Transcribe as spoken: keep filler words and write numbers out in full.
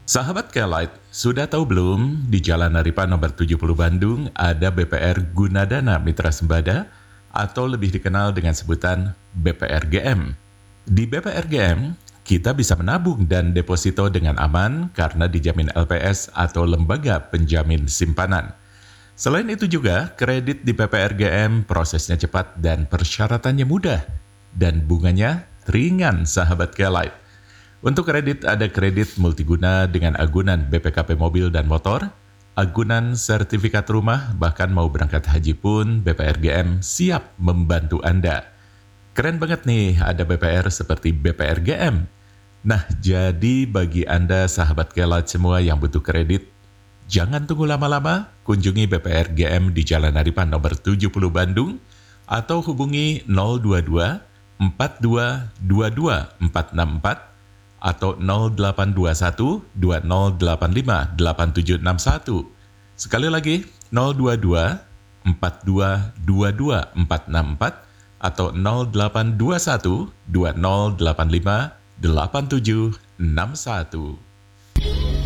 Sahabat Kelight, sudah tahu belum di Jalan Naripan nomor tujuh puluh Bandung ada B P R Gunadana Mitra Sembada atau lebih dikenal dengan sebutan B P R G M. Di B P R G M, kita bisa menabung dan deposito dengan aman karena dijamin L P S atau Lembaga Penjamin Simpanan. Selain itu juga, kredit di B P R G M prosesnya cepat dan persyaratannya mudah. Dan bunganya ringan, sahabat Kelight. Untuk kredit ada kredit multiguna dengan agunan B P K P mobil dan motor, agunan sertifikat rumah, bahkan mau berangkat haji pun B P R G M siap membantu Anda. Keren banget nih ada B P R seperti B P R G M. Nah, jadi bagi Anda sahabat Kelight semua yang butuh kredit, jangan tunggu lama-lama, kunjungi B P R G M di Jalan Naripan nomor tujuh puluh Bandung atau hubungi nol dua dua empat dua dua dua empat enam empat atau nol delapan dua satu dua nol delapan lima delapan tujuh enam satu. Sekali lagi, nol dua dua empat dua dua dua empat enam empat atau nol delapan dua satu dua nol delapan lima delapan tujuh enam satu.